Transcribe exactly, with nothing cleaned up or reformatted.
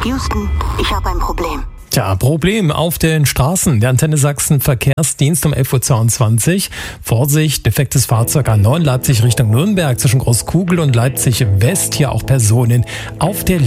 Houston, ich habe ein Problem. Tja, Problem auf den Straßen. Der Antenne Sachsen Verkehrsdienst um elf Uhr zweiundzwanzig. Vorsicht, defektes Fahrzeug A neun Leipzig Richtung Nürnberg zwischen Großkugel und Leipzig West. Hier auch Personen auf der